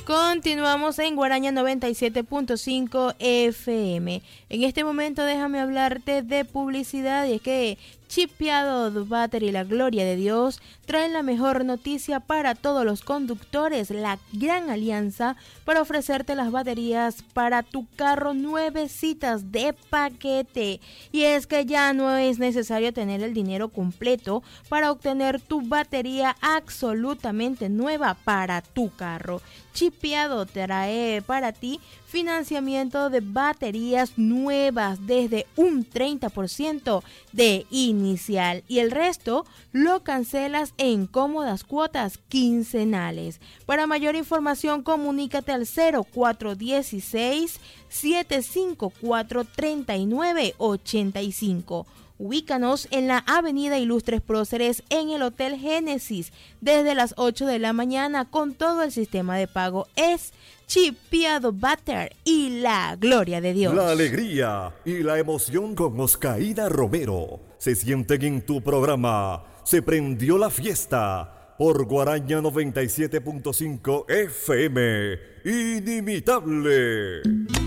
Continuamos en Guaraña 97.5 FM. En este momento déjame hablarte de publicidad y es que Chipeado Battery, la gloria de Dios, traen la mejor noticia para todos los conductores, la gran alianza para ofrecerte las baterías para tu carro nuevecitas de paquete. Y es que ya no es necesario tener el dinero completo para obtener tu batería absolutamente nueva para tu carro. Chipeado trae para ti financiamiento de baterías nuevas desde un 30% de inicial y el resto lo cancelas en cómodas cuotas quincenales. Para mayor información comunícate al 0416 754 3985. Ubícanos en la Avenida Ilustres Próceres en el Hotel Génesis desde las 8 de la mañana con todo el sistema de pago. Es Chipeado Battery y la gloria de Dios. La alegría y la emoción con Oscaína Romero se sienten en tu programa. Se prendió la fiesta por Guaraña 97.5 FM. Inimitable.